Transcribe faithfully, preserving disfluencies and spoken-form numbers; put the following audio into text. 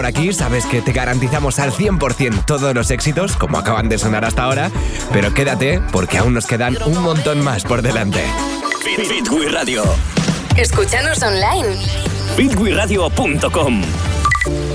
Por aquí sabes que te garantizamos al cien por ciento todos los éxitos, como acaban de sonar hasta ahora, pero quédate porque aún nos quedan un montón más por delante. Fit, Fit We Radio. Escúchanos online. fit we radio punto com